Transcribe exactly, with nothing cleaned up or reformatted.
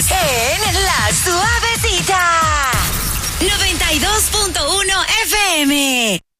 Estás en La Suavecita. noventa y dos punto uno F M.